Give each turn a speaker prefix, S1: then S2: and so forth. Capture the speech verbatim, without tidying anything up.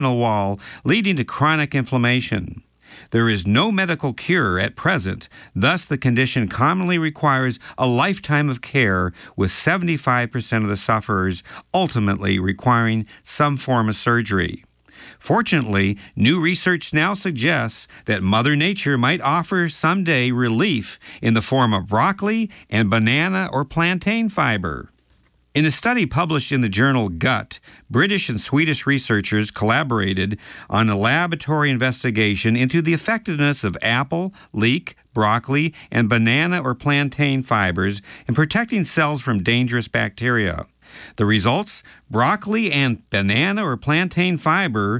S1: intestinal wall, leading to chronic inflammation. There is no medical cure at present, thus the condition commonly requires a lifetime of care, with seventy-five percent of the sufferers ultimately requiring some form of surgery. Fortunately, new research now suggests that Mother Nature might offer someday relief in the form of broccoli and banana or plantain fiber. In a study published in the journal Gut, British and Swedish researchers collaborated on a laboratory investigation into the effectiveness of apple, leek, broccoli, and banana or plantain fibers in protecting cells from dangerous bacteria. The results? Broccoli and banana or plantain fiber